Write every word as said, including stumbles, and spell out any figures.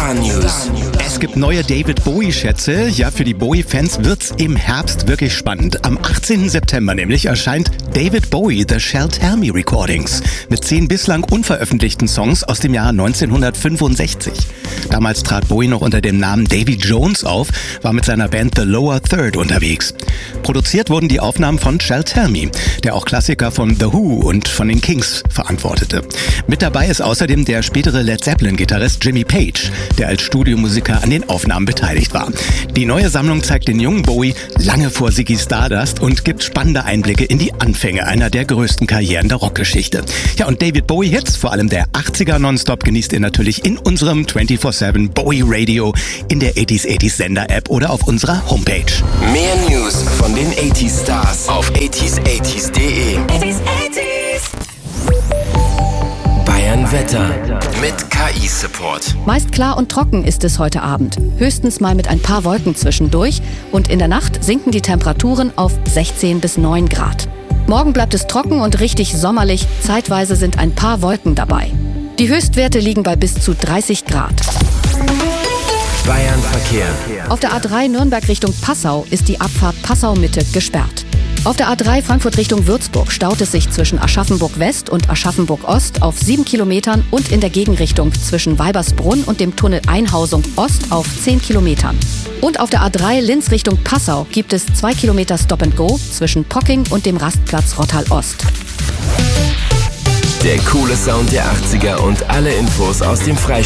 Star News. Es gibt neue David Bowie-Schätze. Ja, für die Bowie-Fans wird's im Herbst wirklich spannend. Am achtzehnten September nämlich erscheint David Bowie The Shall Tell Me Recordings mit zehn bislang unveröffentlichten Songs aus dem Jahr neunzehnhundertfünfundsechzig. Damals trat Bowie noch unter dem Namen Davy Jones auf, war mit seiner Band The Lower Third unterwegs. Produziert wurden die Aufnahmen von Shall Tell Me, der auch Klassiker von The Who und von den Kings verantwortete. Mit dabei ist außerdem der spätere Led Zeppelin-Gitarrist Jimmy Page, der als Studiomusiker an den Aufnahmen beteiligt war. Die neue Sammlung zeigt den jungen Bowie lange vor Ziggy Stardust und gibt spannende Einblicke in die Anfänge einer der größten Karrieren der Rockgeschichte. Ja, und David Bowie-Hits, vor allem der achtziger Nonstop, genießt ihr natürlich in unserem vierundzwanzig sieben Bowie Radio, in der achtziger achtziger Sender-App oder auf unserer Homepage. Mehr News von den achtziger Stars auf achtziger achtziger punkt de. Bayern Wetter mit K I-Support. Meist klar und trocken ist es heute Abend. Höchstens mal mit ein paar Wolken zwischendurch. Und in der Nacht sinken die Temperaturen auf sechzehn bis neun Grad. Morgen bleibt es trocken und richtig sommerlich. Zeitweise sind ein paar Wolken dabei. Die Höchstwerte liegen bei bis zu dreißig Grad. Bayern Verkehr. Auf der A drei Nürnberg Richtung Passau ist die Abfahrt Passau-Mitte gesperrt. Auf der A drei Frankfurt Richtung Würzburg staut es sich zwischen Aschaffenburg West und Aschaffenburg Ost auf sieben Kilometern und in der Gegenrichtung zwischen Weibersbrunn und dem Tunnel Einhausung Ost auf zehn Kilometern. Und auf der A drei Linz Richtung Passau gibt es zwei Kilometer Stop and Go zwischen Pocking und dem Rastplatz Rottal Ost. Der coole Sound der achtziger und alle Infos aus dem Freistaat.